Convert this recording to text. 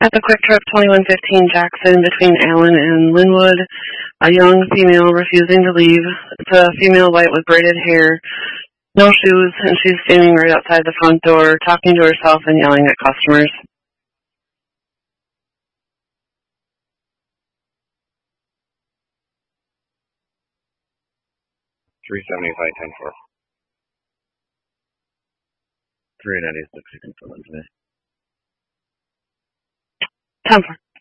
At the Quick Trip 2115 Jackson between Allen and Linwood, a young female refusing to leave. It's a female white with braided hair, no shoes, and she's standing right outside the front door, talking to herself and yelling at customers. $375.10 $396 you can fill in today. 10-4.